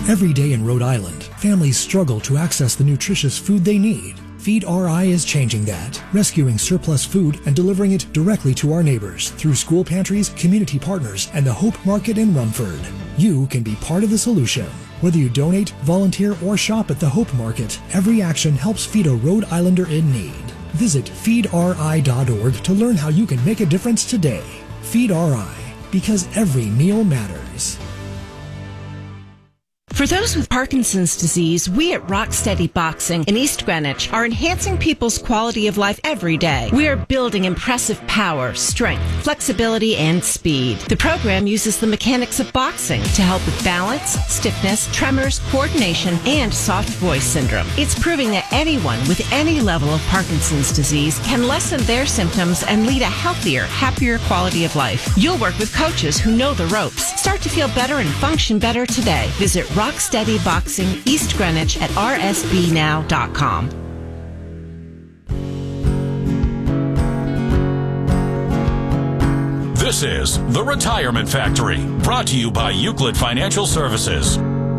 Every day in Rhode Island, families struggle to access the nutritious food they need. Feed RI is changing that, rescuing surplus food and delivering it directly to our neighbors through school pantries, community partners, and the Hope Market in Rumford. You can be part of the solution. Whether you donate, volunteer, or shop at the Hope Market, every action helps feed a Rhode Islander in need. Visit feedri.org to learn how you can make a difference today. Feed RI, because every meal matters. For those with Parkinson's disease, we at Rocksteady Boxing in East Greenwich are enhancing people's quality of life every day. We are building impressive power, strength, flexibility, and speed. The program uses the mechanics of boxing to help with balance, stiffness, tremors, coordination, and soft voice syndrome. It's proving that anyone with any level of Parkinson's disease can lessen their symptoms and lead a healthier, happier quality of life. You'll work with coaches who know the ropes. Start to feel better and function better today. Visit Rocksteady Boxing East Greenwich at rsbnow.com. This is The Retirement Factory, brought to you by Euclid Financial Services.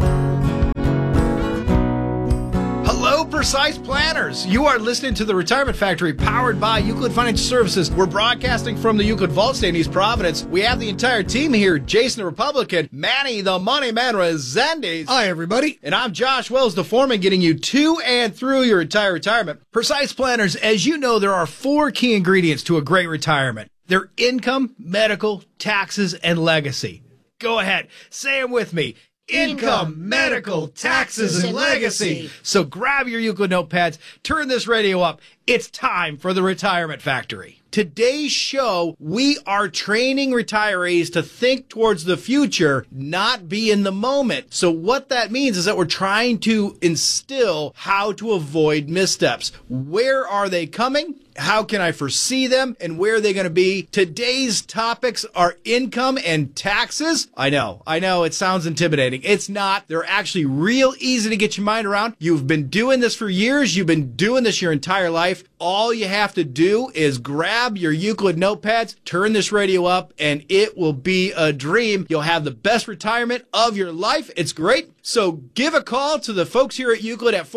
Hello, Precise Planners. You are listening to The Retirement Factory, powered by Euclid Financial Services. We're broadcasting from the Euclid Vault State in East Providence. We have the entire team here. Jason the Republican, Manny the Money Man Resendez. Hi, everybody. And I'm Josh Wells, the foreman, getting you to and through your entire retirement. Precise Planners, as you know, there are 4 key ingredients to a great retirement. They're income, medical, taxes, and legacy. Go ahead. Say them with me. Income, medical, taxes, and legacy. So grab your Euclid notepads, turn this radio up. It's time for the Retirement Factory. Today's show, we are training retirees to think towards the future, not be in the moment. So what that means is that we're trying to instill how to avoid missteps. Where are they coming? How can I foresee them? And where are they going to be? Today's topics are income and taxes. I know, it sounds intimidating. It's not. They're actually real easy to get your mind around. You've been doing this for years. You've been doing this your entire life. All you have to do is grab your Euclid notepads, turn this radio up, and it will be a dream. You'll have the best retirement of your life. It's great. So give a call to the folks here at Euclid at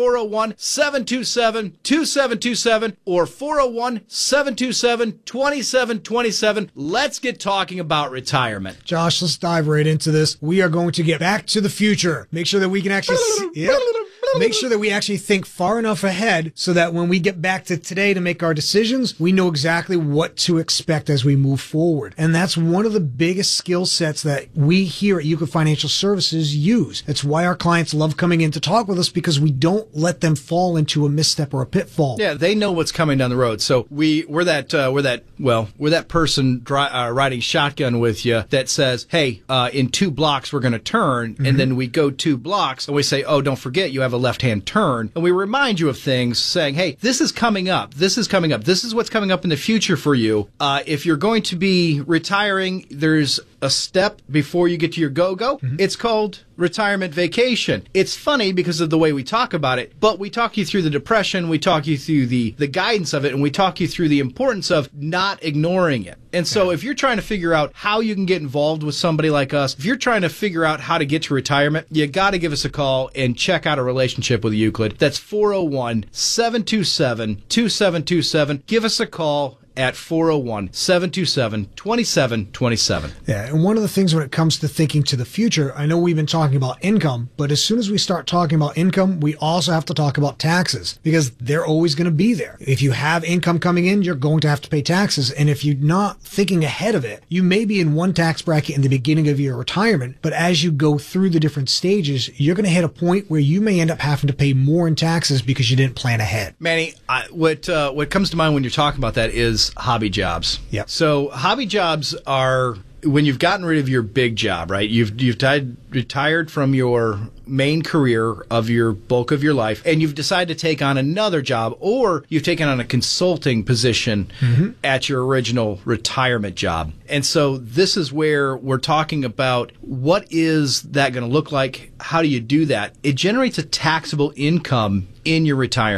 401-727-2727 or 401-727-2727. Let's get talking about retirement. Josh, let's dive right into this. We are going to get back to the future. Make sure that we can actually make sure that we actually think far enough ahead so that when we get back to today to make our decisions, we know exactly what to expect as we move forward. And that's one of the biggest skill sets that we here at Euclid Financial Services use. It's why our clients love coming in to talk with us, because we don't let them fall into a misstep or a pitfall. Yeah, they know what's coming down the road. So we're that person riding shotgun with you that says, hey, in 2 blocks we're going to turn, and then we go 2 blocks and we say, oh, don't forget you have a left-hand turn, and we remind you of things saying, hey, this is coming up. This is coming up. This is what's coming up in the future for you. If you're going to be retiring, there's a step before you get to your go-go. It's called retirement vacation. It's funny because of the way we talk about it, but we talk you through the depression, we talk you through the guidance of it, and we talk you through the importance of not ignoring it. And so if you're trying to figure out how you can get involved with somebody like us, if you're trying to figure out how to get to retirement, you got to give us a call and check out a relationship with Euclid. That's 401-727-2727. Give us a call at 401-727-2727. Yeah, and one of the things when it comes to thinking to the future, I know we've been talking about income, but as soon as we start talking about income, we also have to talk about taxes, because they're always going to be there. If you have income coming in, you're going to have to pay taxes, and if you're not thinking ahead of it, you may be in one tax bracket in the beginning of your retirement, but as you go through the different stages, you're going to hit a point where you may end up having to pay more in taxes because you didn't plan ahead. Manny, what comes to mind when you're talking about that is hobby jobs. Yeah. So hobby jobs are when you've gotten rid of your big job, right? You've retired from your main career of your bulk of your life, and you've decided to take on another job, or you've taken on a consulting position at your original retirement job. And so this is where we're talking about what is that going to look like? How do you do that? It generates a taxable income in your retirement.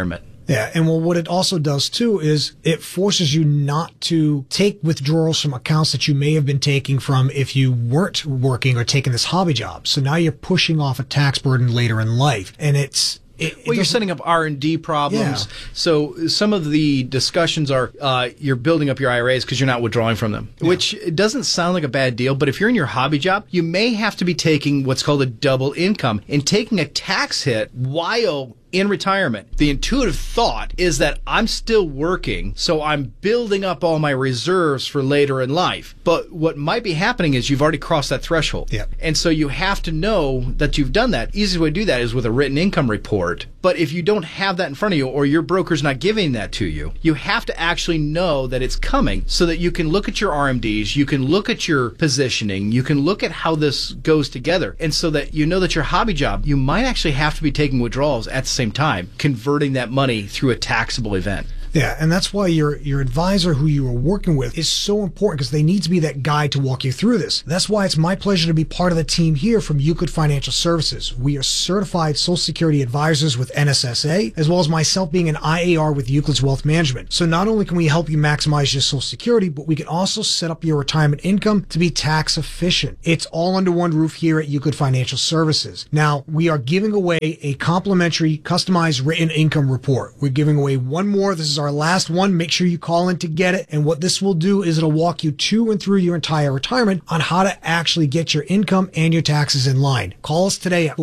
Yeah, and well, what it also does too is it forces you not to take withdrawals from accounts that you may have been taking from if you weren't working or taking this hobby job. So now you're pushing off a tax burden later in life, and you're setting up R&D problems. Yeah. So some of the discussions are you're building up your IRAs because you're not withdrawing from them, which doesn't sound like a bad deal. But if you're in your hobby job, you may have to be taking what's called a double income and taking a tax hit while in retirement. The intuitive thought is that I'm still working, so I'm building up all my reserves for later in life. But what might be happening is you've already crossed that threshold. Yep. And so you have to know that you've done that. Easiest way to do that is with a written income report. But if you don't have that in front of you or your broker's not giving that to you, you have to actually know that it's coming so that you can look at your RMDs, you can look at your positioning, you can look at how this goes together. And so that you know that your hobby job, you might actually have to be taking withdrawals at the same time, converting that money through a taxable event. Yeah, and that's why your advisor who you are working with is so important, because they need to be that guide to walk you through this. That's why it's my pleasure to be part of the team here from Euclid Financial Services. We are certified Social Security advisors with NSSA, as well as myself being an IAR with Euclid's Wealth Management. So not only can we help you maximize your Social Security, but we can also set up your retirement income to be tax efficient. It's all under one roof here at Euclid Financial Services. Now, we are giving away a complimentary, customized written income report. We're giving away one more. This is our last one. Make sure you call in to get it. And what this will do is it'll walk you to and through your entire retirement on how to actually get your income and your taxes in line. Call us today at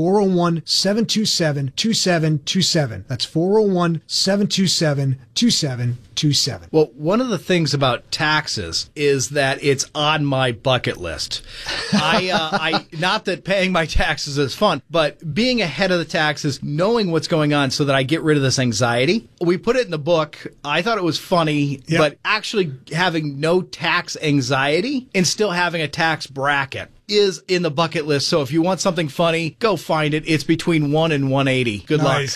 401-727-2727. That's 401-727-2727. Well, one of the things about taxes is that it's on my bucket list. I not that paying my taxes is fun, but being ahead of the taxes, knowing what's going on so that I get rid of this anxiety. We put it in the book. I thought it was funny, but actually having no tax anxiety and still having a tax bracket is in the bucket list. So if you want something funny, go find it. It's between 1 and 180. Good luck.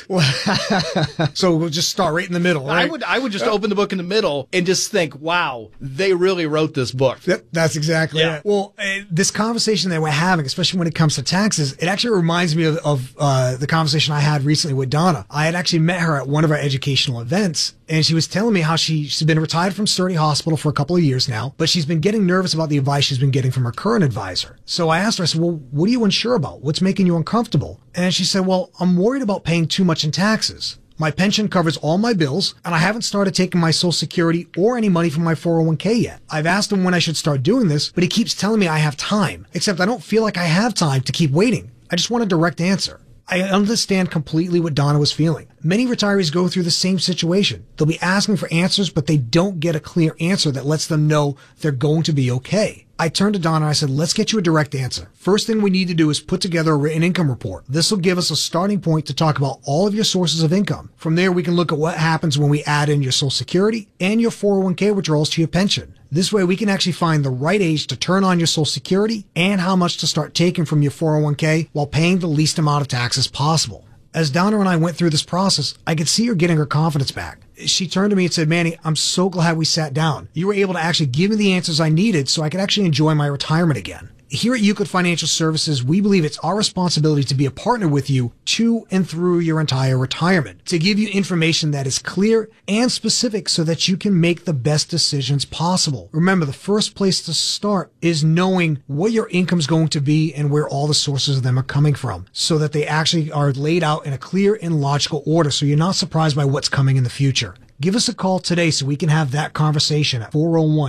So we'll just start right in the middle, right? I would just open the book in the middle and just think, wow, they really wrote this book. Yep, that's exactly it. Well, this conversation that we're having, especially when it comes to taxes, it actually reminds me of the conversation I had recently with Donna. I had actually met her at one of our educational events, and she was telling me how she's been retired from Sturdy Hospital for a couple of years now, but she's been getting nervous about the advice she's been getting from her current advisor. So I asked her, I said, well, what are you unsure about? What's making you uncomfortable? And she said, well, I'm worried about paying too much in taxes. My pension covers all my bills, and I haven't started taking my Social Security or any money from my 401k yet. I've asked him when I should start doing this, but he keeps telling me I have time, except I don't feel like I have time to keep waiting. I just want a direct answer. I understand completely what Donna was feeling. Many retirees go through the same situation. They'll be asking for answers, but they don't get a clear answer that lets them know they're going to be okay. I turned to Donna and I said, let's get you a direct answer. First thing we need to do is put together a written income report. This will give us a starting point to talk about all of your sources of income. From there, we can look at what happens when we add in your Social Security and your 401k withdrawals to your pension. This way, we can actually find the right age to turn on your Social Security and how much to start taking from your 401k while paying the least amount of taxes possible. As Donna and I went through this process, I could see her getting her confidence back. She turned to me and said, Manny, I'm so glad we sat down. You were able to actually give me the answers I needed so I could actually enjoy my retirement again. Here at Euclid Financial Services, we believe it's our responsibility to be a partner with you to and through your entire retirement, to give you information that is clear and specific so that you can make the best decisions possible. Remember, the first place to start is knowing what your income is going to be and where all the sources of them are coming from, so that they actually are laid out in a clear and logical order so you're not surprised by what's coming in the future. Give us a call today so we can have that conversation at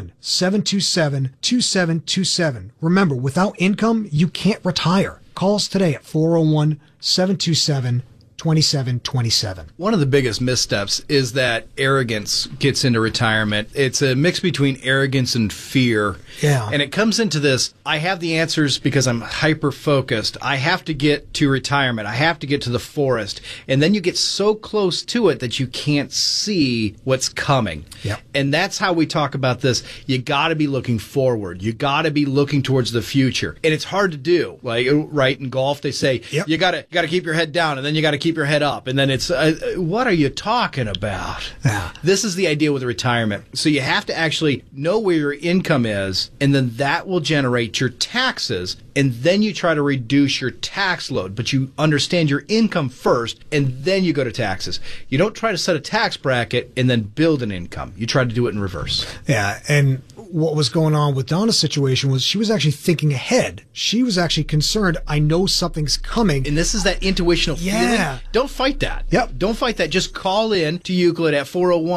401-727-2727. Remember, without income, you can't retire. Call us today at 401-727-2727. One of the biggest missteps is that arrogance gets into retirement. It's a mix between arrogance and fear. Yeah. And it comes into this, I have the answers because I'm hyper-focused. I have to get to retirement. I have to get to the forest. And then you get so close to it that you can't see what's coming. Yep. And that's how we talk about this. You got to be looking forward. You got to be looking towards the future. And it's hard to do. Like, right, in golf, they say, you got to keep your head down, and then you got to keep keep your head up. And then it's, what are you talking about? Yeah. This is the idea with retirement. So you have to actually know where your income is, and then that will generate your taxes. And then you try to reduce your tax load, but you understand your income first, and then you go to taxes. You don't try to set a tax bracket and then build an income. You try to do it in reverse. Yeah, and what was going on with Donna's situation was she was actually thinking ahead. She was actually concerned, I know something's coming. And this is that intuitional feeling. Don't fight that. Yep. Don't fight that. Just call in to Euclid at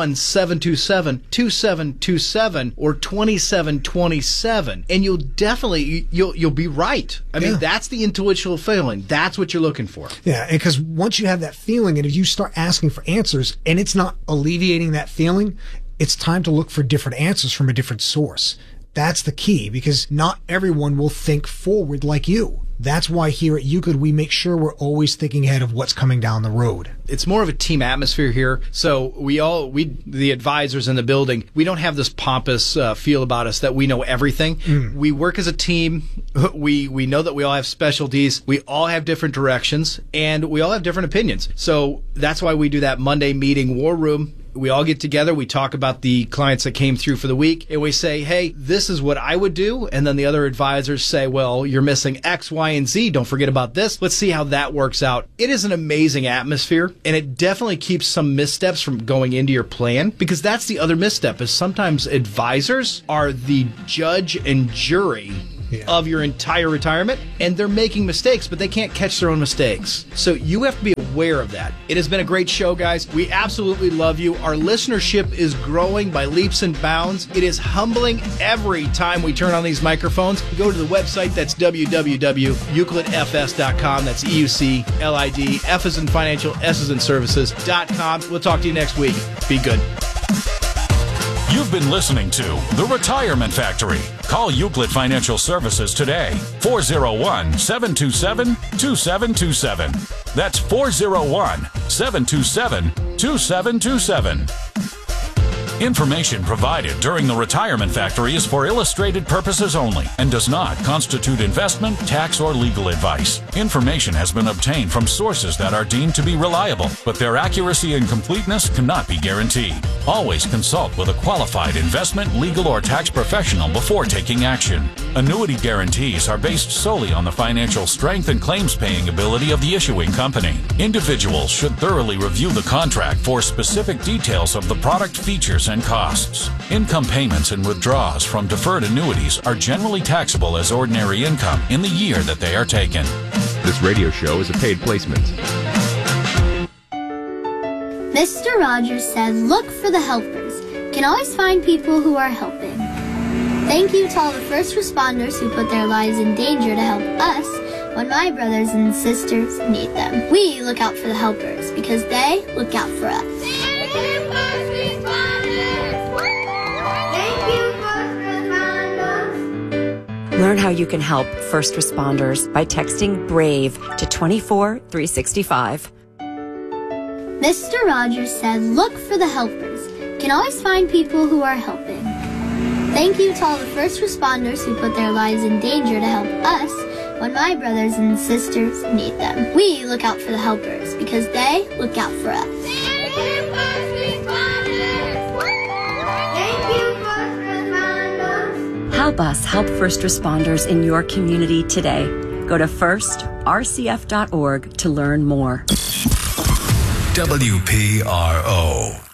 401-727-2727 or 2727, and you'll definitely, you'll be right. I mean, that's the intuitional feeling. That's what you're looking for. Yeah, and because once you have that feeling, and if you start asking for answers, and it's not alleviating that feeling, it's time to look for different answers from a different source. That's the key, because not everyone will think forward like you. That's why here at Euclid, we make sure we're always thinking ahead of what's coming down the road. It's more of a team atmosphere here. So the advisors in the building, we don't have this pompous feel about us that we know everything. We work as a team. We know that we all have specialties. We all have different directions, and we all have different opinions. So that's why we do that Monday meeting, War Room. We all get together, we talk about the clients that came through for the week, and we say, hey, this is what I would do. And then the other advisors say, well, you're missing X, Y, and Z. Don't forget about this. Let's see how that works out. It is an amazing atmosphere, and it definitely keeps some missteps from going into your plan, because that's the other misstep, is sometimes advisors are the judge and jury of your entire retirement, and they're making mistakes, but they can't catch their own mistakes. So you have to be aware of that. It has been a great show, guys. We absolutely love you. Our listenership is growing by leaps and bounds. It is humbling every time we turn on these microphones. Go to the website. That's www.euclidfs.com. That's EUCLID. F as in financial, S as in services.com. We'll talk to you next week. Be good. You've been listening to The Retirement Factory. Call Euclid Financial Services today. 401-727-2727. That's 401-727-2727. Information provided during The Retirement Factory is for illustrated purposes only and does not constitute investment, tax, or legal advice. Information has been obtained from sources that are deemed to be reliable, but their accuracy and completeness cannot be guaranteed. Always consult with a qualified investment, legal, or tax professional before taking action. Annuity guarantees are based solely on the financial strength and claims-paying ability of the issuing company. Individuals should thoroughly review the contract for specific details of the product features and costs. Income payments and withdrawals from deferred annuities are generally taxable as ordinary income in the year that they are taken. This radio show is a paid placement. Mr. Rogers said, look for the helpers. Can always find people who are helping. Thank you to all the first responders who put their lives in danger to help us when my brothers and sisters need them. We look out for the helpers because they look out for us. Learn how you can help first responders by texting BRAVE to 24365. Mr. Rogers said, look for the helpers. Can always find people who are helping. Thank you to all the first responders who put their lives in danger to help us when my brothers and sisters need them. We look out for the helpers because they look out for us. Help us help first responders in your community today. Go to firstrcf.org to learn more. WPRO.